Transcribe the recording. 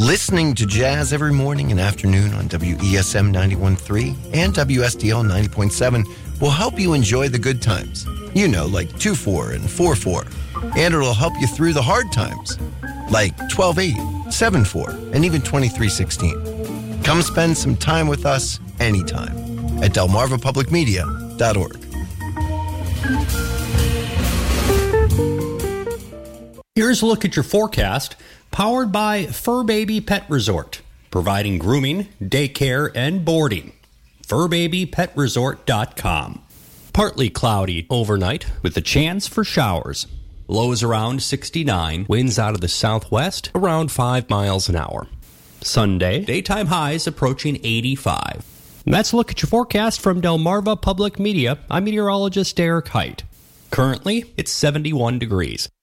Listening to jazz every morning and afternoon on WESM 91.3 and WSDL 90.7 will help you enjoy the good times. You know, like 2-4 and 4-4. And it'll help you through the hard times, like 12-8, 7-4, and even 23-16. Come spend some time with us anytime at delmarvapublicmedia.org. Here's a look at your forecast, powered by Fur Baby Pet Resort, providing grooming, daycare, and boarding. FurBabyPetResort.com. Partly cloudy overnight with a chance for showers. Lows around 69, winds out of the southwest around 5 miles an hour. Sunday, daytime highs approaching 85. And that's a look at your forecast from Delmarva Public Media. I'm meteorologist Derek Height. Currently, it's 71 degrees.